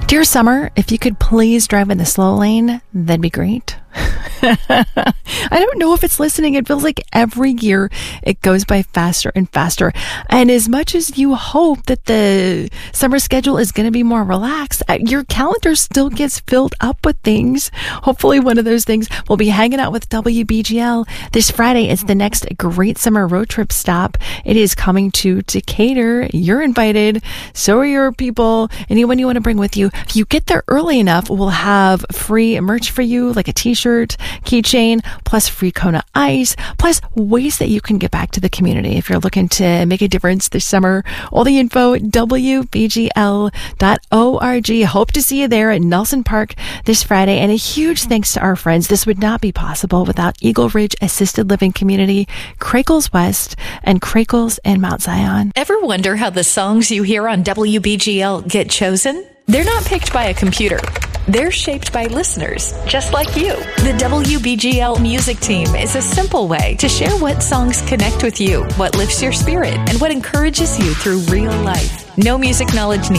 Dear Summer, if you could please drive in the slow lane, that'd be great. I don't know if it's listening. It feels like every year it goes by faster and faster. And as much as you hope that the summer schedule is going to be more relaxed, your calendar still gets filled up with things. Hopefully one of those things will be hanging out with WBGL. This Friday is the next great summer road trip stop. It is coming to Decatur. You're invited. So are your people. Anyone you want to bring with you. If you get there early enough, we'll have free merch for you, like a t-shirt, keychain, plus free Kona Ice, plus ways that you can get back to the community if you're looking to make a difference this summer. All the info at WBGL.org. Hope to see you there at Nelson Park this Friday. And a huge thanks to our friends. This would not be possible without Eagle Ridge Assisted Living Community, Crakles West, and Crakles in Mount Zion. Ever wonder how the songs you hear on WBGL get chosen? They're not picked by a computer. They're shaped by listeners, just like you. The WBGL music team is a simple way to share what songs connect with you, what lifts your spirit, and what encourages you through real life. No music knowledge needed.